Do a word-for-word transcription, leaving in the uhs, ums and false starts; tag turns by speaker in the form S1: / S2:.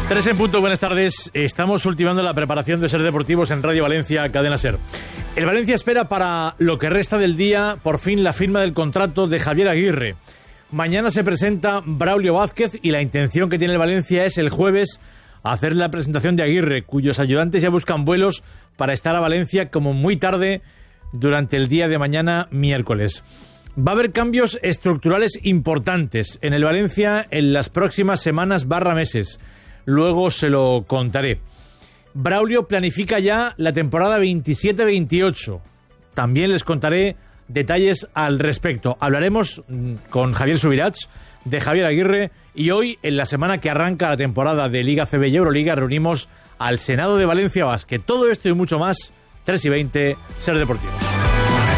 S1: Tres en punto, buenas tardes. Estamos ultimando la preparación de Ser Deportivos en Radio Valencia, Cadena Ser. El Valencia espera para lo que resta del día, por fin, la firma del contrato de Javier Aguirre. Mañana se presenta Braulio Vázquez y la intención que tiene el Valencia es el jueves hacer la presentación de Aguirre, cuyos ayudantes ya buscan vuelos para estar a Valencia como muy tarde durante el día de mañana, miércoles. Va a haber cambios estructurales importantes en el Valencia en las próximas semanas barra meses. Luego se lo contaré. Braulio planifica ya la temporada veintisiete veintiocho. También les contaré detalles al respecto. Hablaremos con Javier Subirats de Javier Aguirre y hoy, en la semana que arranca la temporada de Liga C B y Euroliga, reunimos al Senado de Valencia Basket. Todo esto y mucho más, tres y veinte, Ser Deportivos.